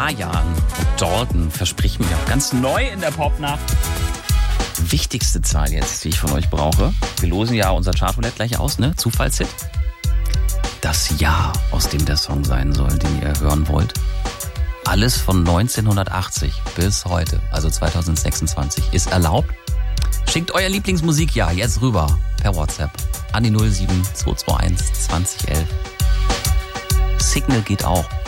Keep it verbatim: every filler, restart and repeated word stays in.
Marjan und Dalton verspricht mir ganz neu in der Popnacht. Wichtigste Zahl jetzt, die ich von euch brauche. Wir losen ja unser Chartroulette gleich aus, ne? Zufallshit. Das Jahr, aus dem der Song sein soll, den ihr hören wollt. Alles von neunzehnhundertachtzig bis heute, also zweitausendsechsundzwanzig, ist erlaubt. Schickt euer Lieblingsmusikjahr jetzt rüber per WhatsApp an die null sieben zwei zwei eins zwanzig elf. Signal geht auch.